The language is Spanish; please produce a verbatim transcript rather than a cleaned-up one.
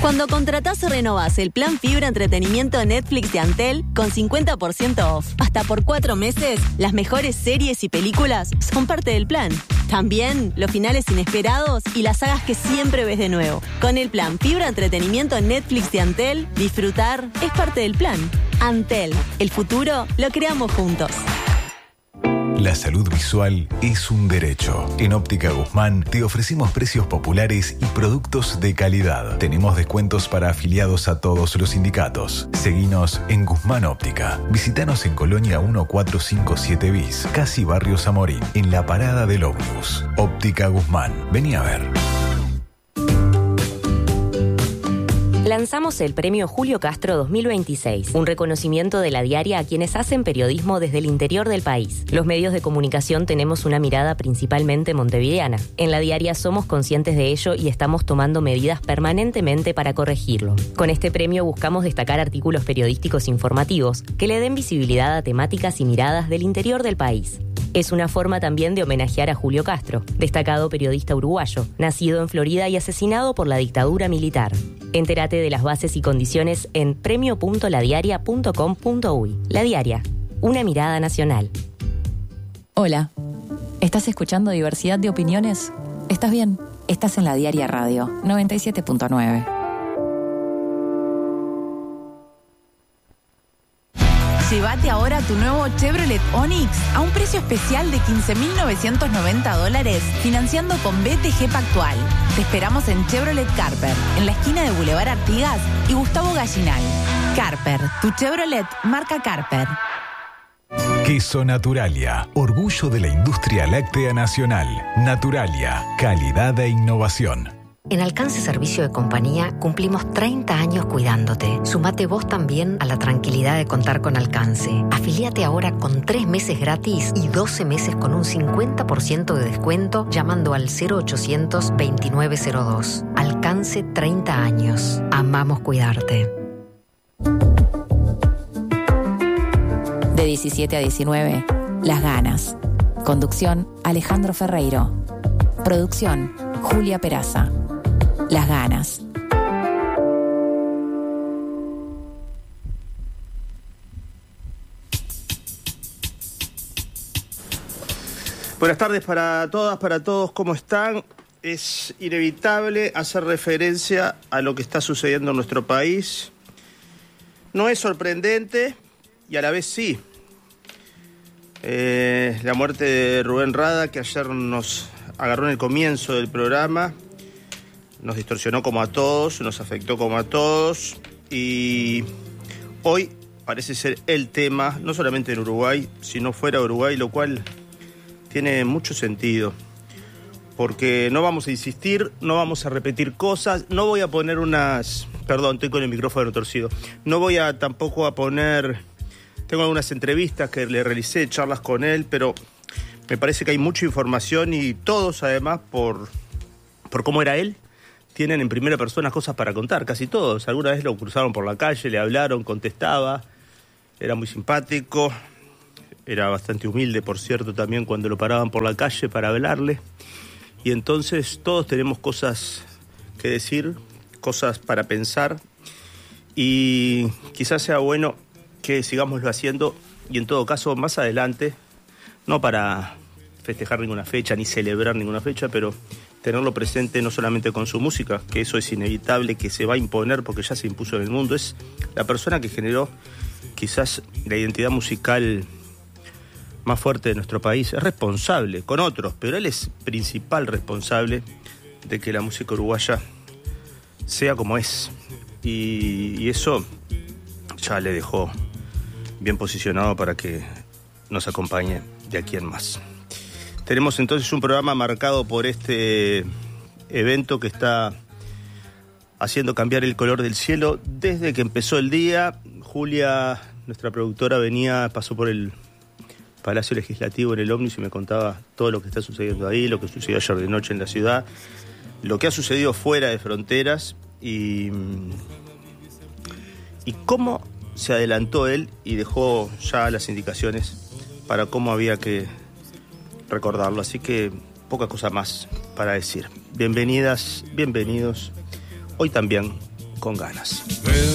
Cuando contratás o renovás el plan Fibra Entretenimiento Netflix de Antel con cincuenta por ciento off, hasta por cuatro meses, las mejores series y películas son parte del plan. También los finales inesperados y las sagas que siempre ves de nuevo. Con el plan Fibra Entretenimiento Netflix de Antel, disfrutar es parte del plan. Antel, el futuro lo creamos juntos. La salud visual es un derecho. En Óptica Guzmán te ofrecemos precios populares y productos de calidad. Tenemos descuentos para afiliados a todos los sindicatos. Seguinos en Guzmán Óptica. Visítanos en Colonia mil cuatrocientos cincuenta y siete bis, casi Barrio Zamorín, en la parada del ómnibus. Óptica Guzmán. Vení a ver. Lanzamos el premio Julio Castro dos mil veintiséis, un reconocimiento de La Diaria a quienes hacen periodismo desde el interior del país. Los medios de comunicación tenemos una mirada principalmente montevideana. En La Diaria somos conscientes de ello y estamos tomando medidas permanentemente para corregirlo. Con este premio buscamos destacar artículos periodísticos informativos que le den visibilidad a temáticas y miradas del interior del país. Es una forma también de homenajear a Julio Castro, destacado periodista uruguayo, nacido en Florida y asesinado por la dictadura militar. Entérate de las bases y condiciones en premio punto la diaria punto com punto uy. La Diaria, una mirada nacional. Hola, ¿estás escuchando Diversidad de Opiniones? ¿Estás bien? Estás en La Diaria Radio, noventa y siete punto nueve. Llévate ahora tu nuevo Chevrolet Onix a un precio especial de quince mil novecientos noventa dólares, financiando con B T G Pactual. Te esperamos en Chevrolet Carper, en la esquina de Boulevard Artigas y Gustavo Gallinal. Carper, tu Chevrolet marca Carper. Queso Naturalia, orgullo de la industria láctea nacional. Naturalia, calidad e innovación. En Alcance Servicio de Compañía cumplimos treinta años cuidándote. Sumate vos también a la tranquilidad de contar con Alcance. Afilíate ahora con tres meses gratis y doce meses con un cincuenta por ciento de descuento llamando al cero ochocientos veintinueve cero dos. Alcance treinta años. Amamos cuidarte. De diecisiete a diecinueve, Las Ganas. Conducción, Alejandro Ferreiro. Producción, Julia Peraza. Las Ganas. Buenas tardes para todas, para todos, ¿cómo están? Es inevitable hacer referencia a lo que está sucediendo en nuestro país. No es sorprendente y a la vez sí. Eh, la muerte de Rubén Rada, que ayer nos agarró en el comienzo del programa, nos distorsionó como a todos, nos afectó como a todos y hoy parece ser el tema, no solamente en Uruguay, sino fuera de Uruguay, lo cual tiene mucho sentido, porque no vamos a insistir, no vamos a repetir cosas, no voy a poner unas... Perdón, estoy con el micrófono torcido. No voy a tampoco a poner... Tengo algunas entrevistas que le realicé, charlas con él, pero me parece que hay mucha información y todos, además, por, por cómo era él, tienen en primera persona cosas para contar, casi todos. Alguna vez lo cruzaron por la calle, le hablaron, contestaba, era muy simpático, era bastante humilde, por cierto, también cuando lo paraban por la calle para hablarle. Y entonces todos tenemos cosas que decir, cosas para pensar, y quizás sea bueno que sigámoslo haciendo, y en todo caso más adelante, no para festejar ninguna fecha ni celebrar ninguna fecha, pero tenerlo presente no solamente con su música, que eso es inevitable, que se va a imponer porque ya se impuso en el mundo. Es la persona que generó quizás la identidad musical más fuerte de nuestro país. Es responsable, con otros, pero él es principal responsable de que la música uruguaya sea como es. Y, y eso ya le dejó bien posicionado para que nos acompañe de aquí en más. Tenemos entonces un programa marcado por este evento que está haciendo cambiar el color del cielo desde que empezó el día. Julia, nuestra productora, venía, pasó por el Palacio Legislativo en el ómnibus y me contaba todo lo que está sucediendo ahí, lo que sucedió ayer de noche en la ciudad, lo que ha sucedido fuera de fronteras y, y cómo se adelantó él y dejó ya las indicaciones para cómo había que recordarlo. Así que poca cosa más para decir. Bienvenidas, bienvenidos. Hoy también con ganas. Veo